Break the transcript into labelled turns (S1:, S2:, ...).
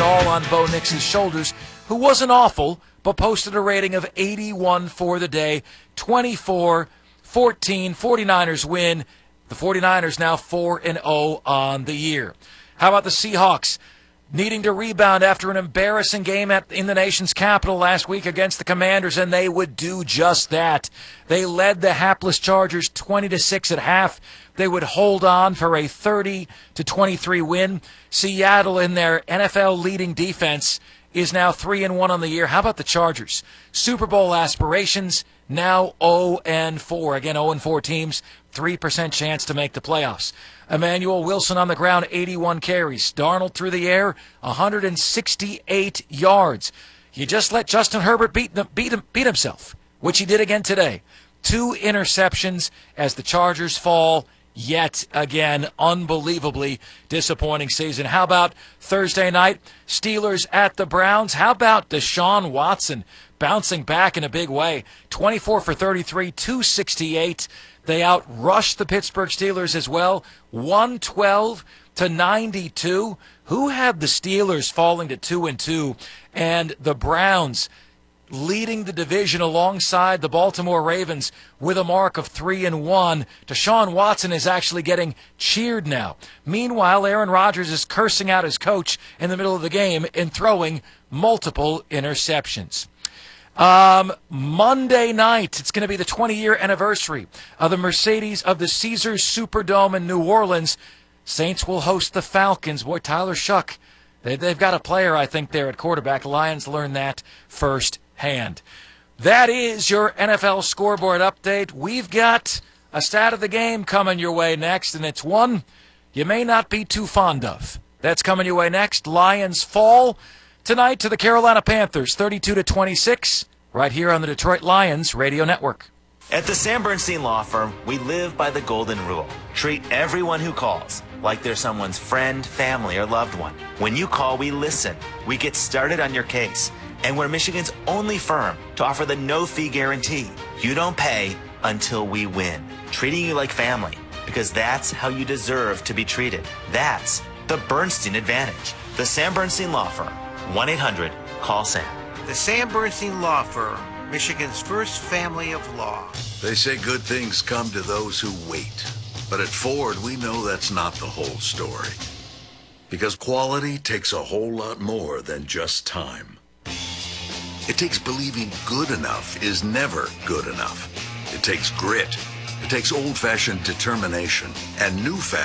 S1: all on Bo Nix's shoulders, who wasn't awful, but posted a rating of 81 for the day, 24-14. 49ers win. The 49ers now 4-0 on the year. How about the Seahawks? Needing to rebound after an embarrassing game in the nation's capital last week against the Commanders, and they would do just that. They led the hapless Chargers 20-6 at half. They would hold on for a 30-23 win. Seattle, in their NFL-leading defense, is now 3-1 on the year. How about the Chargers? Super Bowl aspirations, now 0-4. Again, 0-4 teams, 3% chance to make the playoffs. Emmanuel Wilson on the ground, 81 carries. Darnold through the air, 168 yards. You just let Justin Herbert beat himself, which he did again today. 2 interceptions as the Chargers fall yet again. Unbelievably disappointing season. How about Thursday night? Steelers at the Browns. How about Deshaun Watson bouncing back in a big way? 24 for 33, 268. They outrushed the Pittsburgh Steelers as well, 112-92. Who had the Steelers falling to 2-2 and the Browns leading the division alongside the Baltimore Ravens with a mark of 3-1? Deshaun Watson is actually getting cheered now. Meanwhile, Aaron Rodgers is cursing out his coach in the middle of the game and throwing multiple interceptions. Monday night, it's going to be the 20-year anniversary of the Caesars Superdome in New Orleans. Saints will host the Falcons. Boy, Tyler Shuck, they've got a player, I think, there at quarterback. Lions learned that firsthand. That is your NFL scoreboard update. We've got a stat of the game coming your way next, and it's one you may not be too fond of. That's coming your way next. Lions fall tonight to the Carolina Panthers, 32-26, right here on the Detroit Lions Radio Network.
S2: At the Sam Bernstein Law Firm, we live by the golden rule. Treat everyone who calls like they're someone's friend, family, or loved one. When you call, we listen. We get started on your case. And we're Michigan's only firm to offer the no-fee guarantee. You don't pay until we win. Treating you like family, because that's how you deserve to be treated. That's the Bernstein Advantage. The Sam Bernstein Law Firm. 1-800-CALL-SAM.
S3: The Sam Bernstein Law Firm, Michigan's first family of law.
S4: They say good things come to those who wait. But at Ford, we know that's not the whole story. Because quality takes a whole lot more than just time. It takes believing good enough is never good enough. It takes grit. It takes old-fashioned determination and new-fashioned